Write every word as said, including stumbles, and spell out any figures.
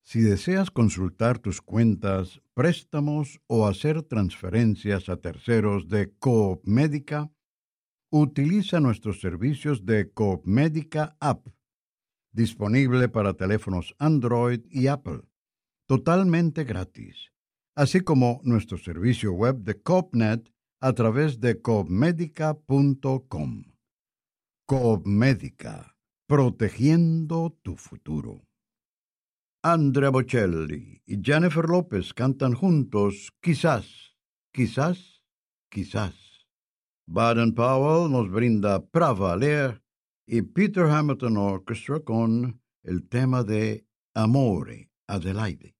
Si deseas consultar tus cuentas, préstamos o hacer transferencias a terceros de Coop Médica, utiliza nuestros servicios de Coop Médica App, disponible para teléfonos Android y Apple, totalmente gratis, así como nuestro servicio web de CoopNet a través de coop medica punto com. Coop Médica, protegiendo tu futuro. Andrea Bocelli y Jennifer López cantan juntos Quizás, quizás, quizás. Baden Powell nos brinda Pra Valer y Peter Hamilton Orchestra con el tema de Amore Adelaide.